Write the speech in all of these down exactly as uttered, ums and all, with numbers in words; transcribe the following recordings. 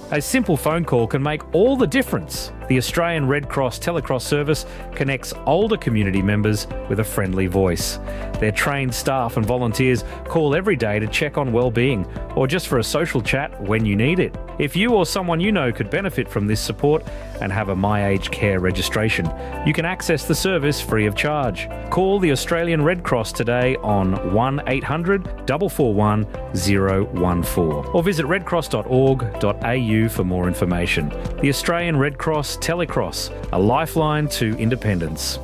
A simple phone call can make all the difference. The Australian Red Cross Telecross service connects older community members with a friendly voice. Their trained staff and volunteers call every day to check on well-being or just for a social chat when you need it. If you or someone you know could benefit from this support and have a My Aged Care registration, you can access the service free of charge. Call the Australian Red Cross today on one eight hundred, four four one, zero one four or visit redcross dot org dot a u for more information. The Australian Red Cross Telecross, a lifeline to independence.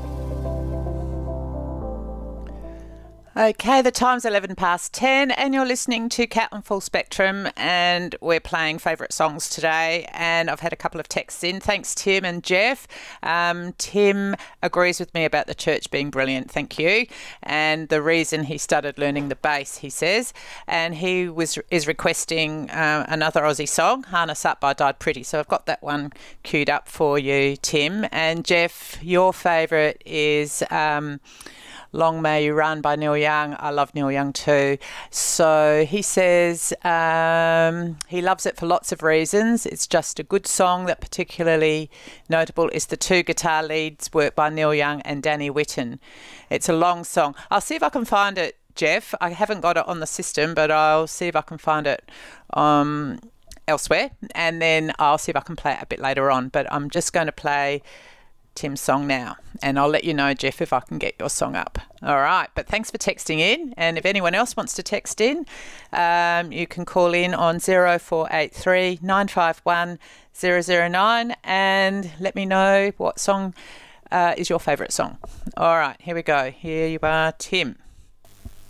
Okay, the time's eleven past ten and you're listening to Cat on Full Spectrum and we're playing favourite songs today, and I've had a couple of texts in. Thanks Tim and Jeff. Um, Tim agrees with me about the church being brilliant, thank you, and the reason he started learning the bass, he says, and he was is requesting uh, another Aussie song, Harness Up by Died Pretty, so I've got that one queued up for you, Tim. And Jeff, your favourite is... Um, Long May You Run by Neil Young. I love Neil Young too. So he says um, he loves it for lots of reasons. It's just a good song. That particularly notable is the two guitar leads work by Neil Young and Danny Whitten. It's a long song. I'll see if I can find it, Jeff. I haven't got it on the system, but I'll see if I can find it um, elsewhere, and then I'll see if I can play it a bit later on. But I'm just going to play Tim's song now, and I'll let you know, Jeff, if I can get your song up. All right, but thanks for texting in, and if anyone else wants to text in, um, you can call in on zero four eight three, nine five one, zero zero nine and let me know what song uh, is your favourite song. All right, here we go. Here you are, Tim.